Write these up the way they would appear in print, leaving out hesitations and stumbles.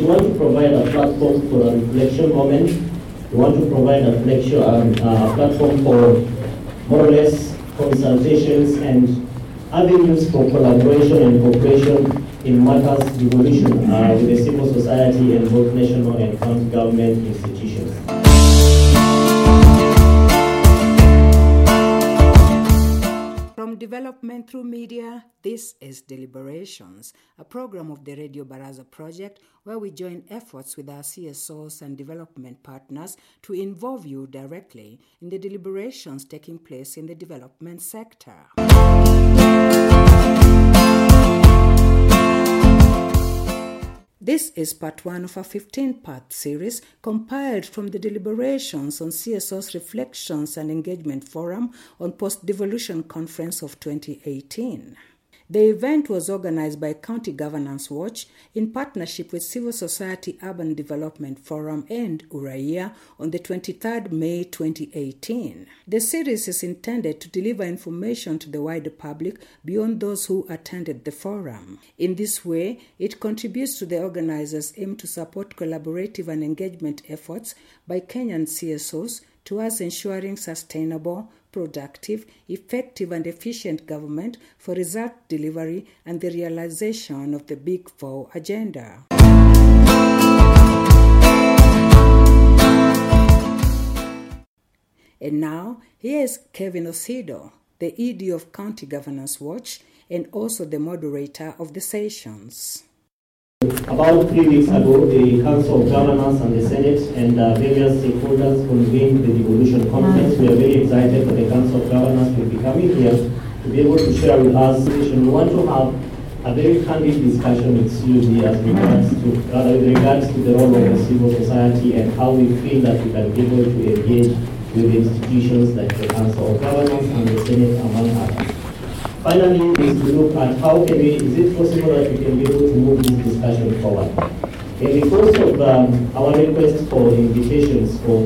you want to provide a platform for a reflection moment. You want to provide a platform for more or less consultations and avenues for collaboration and cooperation in matters devolution with the civil society and both national and county government institutions. From development through media, this is Deliberations, a program of the Radio Baraza project where we join efforts with our CSOs and development partners to involve you directly in the deliberations taking place in the development sector. This is part 1 of a 15-part series compiled from the deliberations on CSO's Reflections and Engagement Forum on Post-Devolution Conference of 2018. The event was organized by County Governance Watch in partnership with Civil Society Urban Development Forum and Uraia on the 23rd May 2018. The series is intended to deliver information to the wider public beyond those who attended the forum. In this way, it contributes to the organizers' aim to support collaborative and engagement efforts by Kenyan CSOs towards ensuring sustainable, productive, effective and efficient government for result delivery and the realization of the Big Four agenda. And now, here is Kevin Osido, the ED of County Governance Watch and also the moderator of the sessions. About 3 weeks ago, the Council of Governors and the Senate and various stakeholders convened the devolution conference. We are very excited that the Council of Governors will be coming here to be able to share with us. We want to have a very candid discussion with CUD with regards to the role of the civil society and how we feel that we can be able to engage with institutions like the Council of Governors and the Senate, among others. Finally, is to look at is it possible that we can be able to move this discussion forward. In the course of our request for invitations for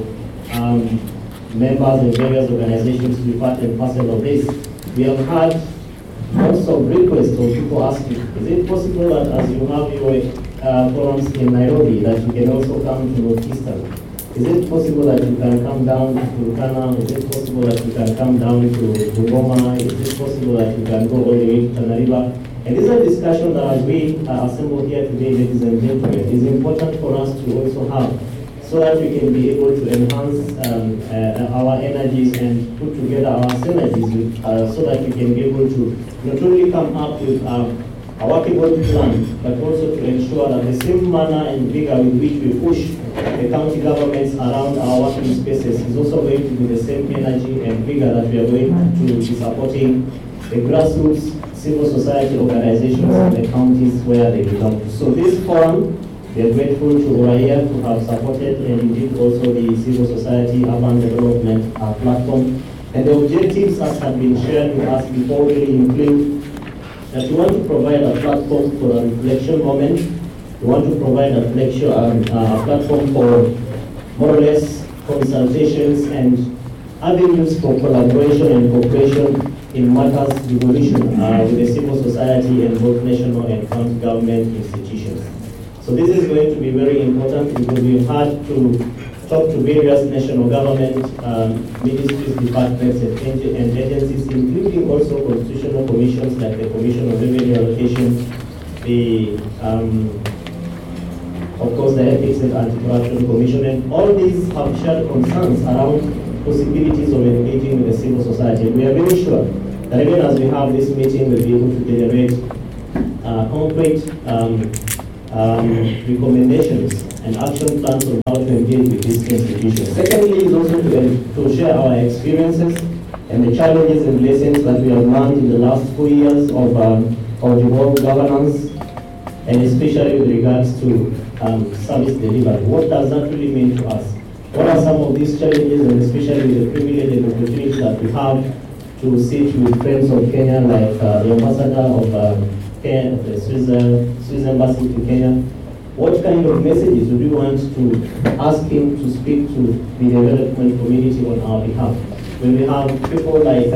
members and various organizations to be part and parcel of this, we have had lots of requests of people asking, is it possible that as you have your forums in Nairobi, that you can also come to Northeastern? Is it possible that you can come down to Turkana? Is it possible that you can come down to Bungoma? Is it possible that you can go all the way to Tana River? And this is a discussion that as we assemble here today, ladies and gentlemen, is important for us to also have so that we can be able to enhance our energies and put together our synergies so that we can be able to not only come up with a workable plan, but also to ensure that the same manner and vigor with which we push the county governments around our working spaces is also going to be the same energy and vigor that we are going to be supporting the grassroots civil society organizations in the counties where they belong to. So this forum, we are grateful to Uraia to have supported and indeed also the civil society urban development platform. And the objectives as have been shared with us before really include that you want to provide a platform for a reflection moment. You want to provide a platform for more or less consultations and avenues for collaboration and cooperation in matters devolution with the civil society and both national and county government institutions. So this is going to be very important because we've had to talk to various national government ministries, departments, and agencies, including also constitutional commissions like the Commission of Revenue Allocation, of course, the Ethics and Anti-Corruption Commission, and all these have shared concerns around possibilities of engaging with the civil society. We are very sure that even as we have this meeting, we'll be able to generate concrete recommendations and action plans on how to engage with these institutions. Secondly, is also to share our experiences and the challenges and lessons that we have learned in the last 4 years of devolved governance, and especially with regards to service delivery. What does that really mean to us? What are some of these challenges, and especially with the privilege and opportunities that we have to sit with friends of Kenya, like the ambassador of Kenya, the Swiss embassy to Kenya? What kind of messages would you want to ask him to speak to the development community on our behalf? When we have people like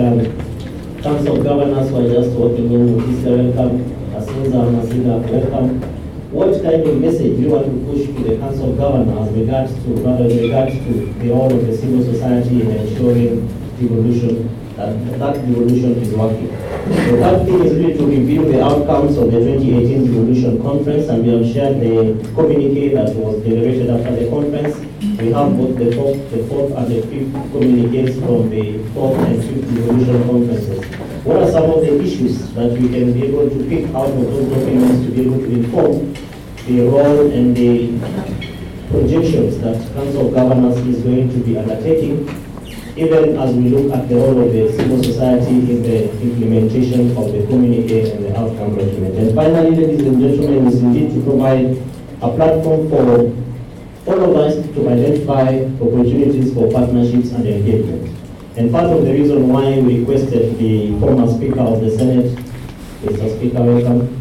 Council of Governors who are just walking in, welcome, Asunza, Masina, welcome. what kind of message you want to push to the Council of Governors with regards to the role of the civil society in ensuring devolution, that devolution is working. So that thing is really to review the outcomes of the 2018 devolution conference, and we have shared the communique that was generated after the conference. We have both the fourth and the fifth communiques from the fourth and fifth devolution conferences. What are some of the issues that we can be able to pick out of those documents to be able to inform the role and the projections that Council of Governors is going to be undertaking, even as we look at the role of the civil society in the implementation of the communique and the outcome document. And finally, ladies and gentlemen, is indeed to provide a platform for all of us to identify opportunities for partnerships and engagement. And part of the reason why we requested the former Speaker of the Senate, Mr. Speaker, welcome,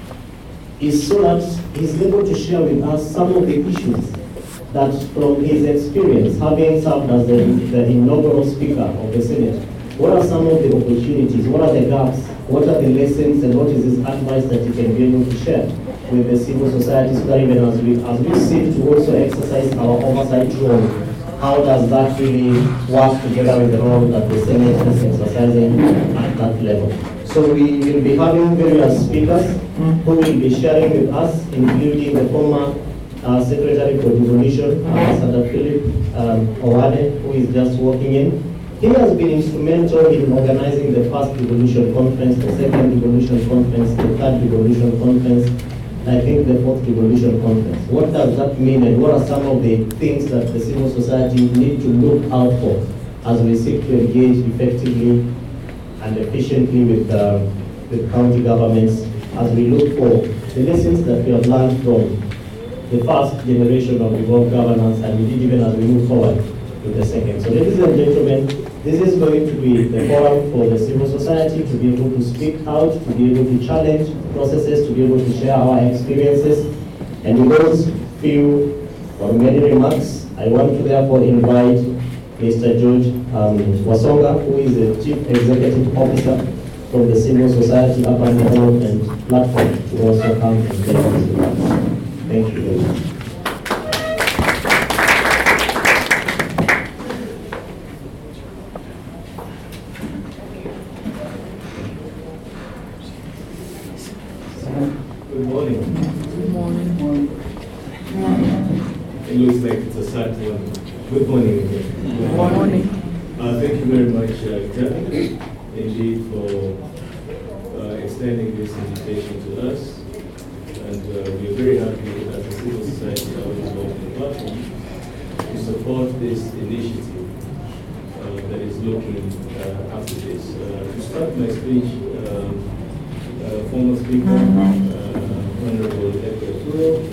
is so that he's able to share with us some of the issues that from his experience, having served as the inaugural Speaker of the Senate, what are some of the opportunities, what are the gaps, what are the lessons, and what is his advice that he can be able to share with the civil society, so that even as we seek to also exercise our oversight role, how does that really work together with the role that the Senate is exercising at that level? So we will be having various speakers who will be sharing with us, including the former Secretary for Devolution, Ambassador Philip Owade, who is just walking in. He has been instrumental in organizing the first devolution conference, the second devolution conference, the third devolution conference, and I think the fourth devolution conference. What does that mean, and what are some of the things that the civil society need to look out for as we seek to engage effectively and efficiently with county governments, as we look for the lessons that we have learned from the first generation of devolved governance, and indeed even as we move forward with the second. So ladies and gentlemen, this is going to be the forum for the civil society to be able to speak out, to be able to challenge processes, to be able to share our experiences. And with those few or many remarks, I want to therefore invite Mr. George Wasonga, who is the Chief Executive Officer from the Civil Society Urban Development Platform, to also come and take his remarks. Thank you very much. Good morning. Good morning. It looks like it's a sad one. Good morning again. Good morning. Thank you very much, Kevin, indeed, for extending this invitation to us. And we are very happy as a civil society development platform to support this initiative that is looking after this. To start my speech, former Speaker, Honorable Edgar Turo,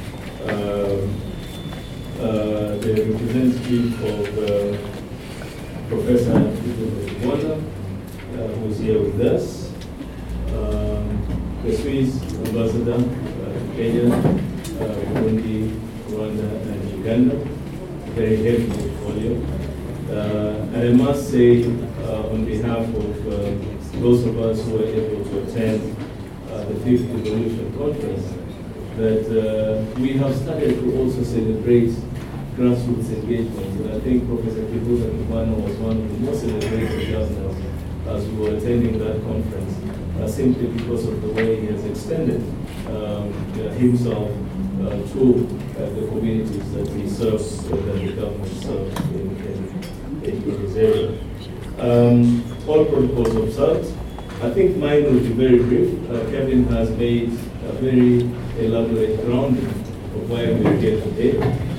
the representative of Professor Wanda, who is here with us, the Swiss Ambassador to Kenya, Burundi, Rwanda, and Uganda, very heavy portfolio. And I must say, on behalf of those of us who were able to attend the fifth devolution conference, that we have started to also celebrate grassroots engagement. And I think Professor Kibuga Kibano was one of the most celebrated governors as we were attending that conference, simply because of the way he has extended himself to the communities that he serves, that the government serves in his area. All protocols observed. I think mine will be very brief. Kevin has made a very elaborate grounding of why we are here today.